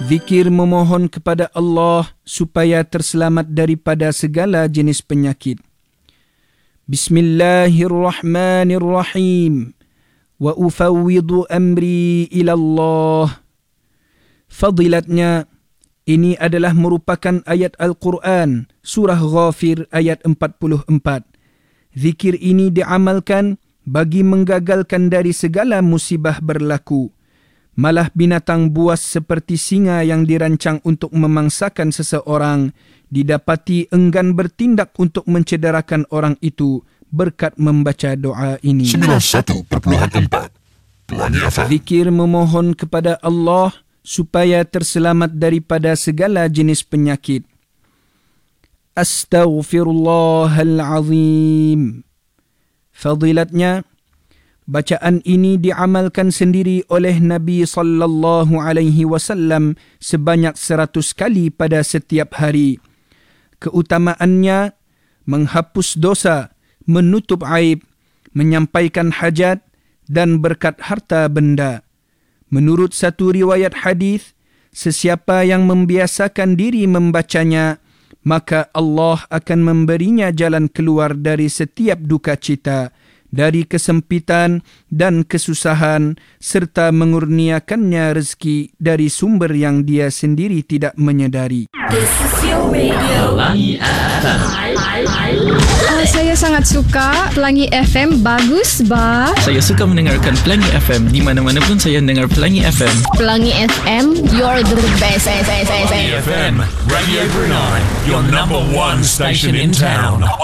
Zikir memohon kepada Allah supaya terselamat daripada segala jenis penyakit. Bismillahirrahmanirrahim. Wa ufawwidu amri ila Allah. Fadilatnya, ini adalah merupakan ayat Al-Quran, surah Ghafir ayat 44. Zikir ini diamalkan bagi menggagalkan dari segala musibah berlaku. Malah binatang buas seperti singa yang dirancang untuk memangsakan seseorang didapati enggan bertindak untuk mencederakan orang itu berkat membaca doa ini. 91.4 Pelangi FM. Zikir memohon kepada Allah supaya terselamat daripada segala jenis penyakit. Astaghfirullahalazim. Fadilatnya, bacaan ini diamalkan sendiri oleh Nabi sallallahu alaihi wasallam sebanyak 100 kali pada setiap hari. Keutamaannya menghapus dosa, menutup aib, menyampaikan hajat dan berkat harta benda. Menurut satu riwayat hadis, sesiapa yang membiasakan diri membacanya, maka Allah akan memberinya jalan keluar dari setiap duka cita, dari kesempitan dan kesusahan, serta mengurniakannya rezeki dari sumber yang dia sendiri tidak menyedari. This is your radio. Pelangi FM. Saya sangat suka Pelangi FM. Bagus, ba? Saya suka mendengarkan Pelangi FM di mana-mana pun saya dengar Pelangi FM. Pelangi FM, you're the best. Pelangi FM, Radio Brunei, your number one station in town.